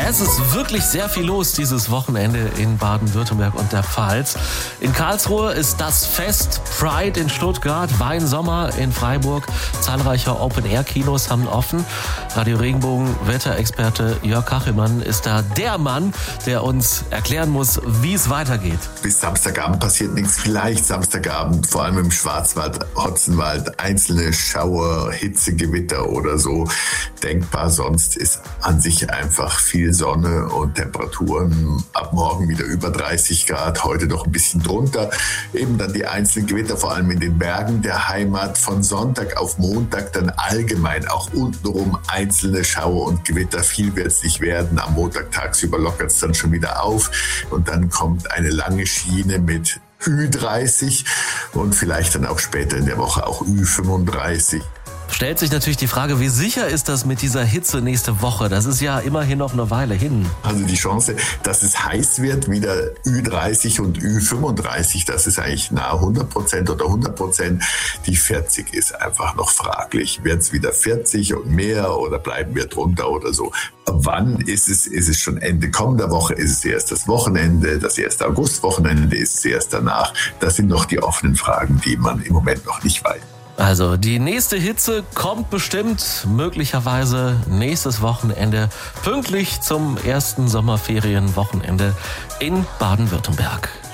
Es ist wirklich sehr viel los dieses Wochenende in Baden-Württemberg und der Pfalz. In Karlsruhe ist das Fest, Pride in Stuttgart, Weinsommer in Freiburg. Zahlreiche Open-Air-Kinos haben offen. Radio Regenbogen Wetterexperte Jörg Kachelmann ist da der Mann, der uns erklären muss, wie es weitergeht. Bis Samstagabend passiert nichts. Vielleicht Samstagabend, vor allem im Schwarzwald, Hotzenwald, einzelne Schauer, Hitze, Gewitter oder so denkbar. Sonst ist an sich einfach viel Sonne und Temperaturen ab morgen wieder über 30 Grad, heute noch ein bisschen drunter. Eben dann die einzelnen Gewitter, vor allem in den Bergen der Heimat. Von Sonntag auf Montag dann allgemein auch untenrum einzelne Schauer und Gewitter. Viel wird es nicht werden. Am Montag tagsüber lockert es dann schon wieder auf und dann kommt eine lange Schiene mit Ü30 und vielleicht dann auch später in der Woche auch Ü35. Stellt sich natürlich die Frage, wie sicher ist das mit dieser Hitze nächste Woche? Das ist ja immerhin noch eine Weile hin. Also die Chance, dass es heiß wird, wieder Ü30 und Ü35, das ist eigentlich nahe 100% oder 100%. Die 40 ist einfach noch fraglich. Wird es wieder 40 und mehr oder bleiben wir drunter oder so? Wann ist es? Ist es schon Ende kommender Woche? Ist es erst das Wochenende? Das erste Augustwochenende? Ist es erst danach? Das sind noch die offenen Fragen, die man im Moment noch nicht weiß. Also die nächste Hitze kommt bestimmt möglicherweise nächstes Wochenende, pünktlich zum ersten Sommerferienwochenende in Baden-Württemberg.